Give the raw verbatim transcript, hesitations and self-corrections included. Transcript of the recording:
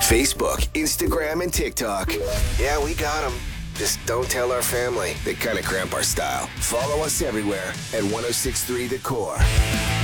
Facebook, Instagram, and TikTok. Yeah, we got them. Just don't tell our family. They kind of cramp our style. Follow us everywhere at ten sixty-three The Core.